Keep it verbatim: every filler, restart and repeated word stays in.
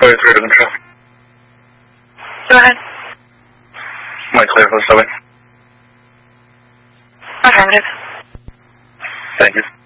Tower three to control. Go ahead. Mike clear for the subway. Affirmative. Thank you.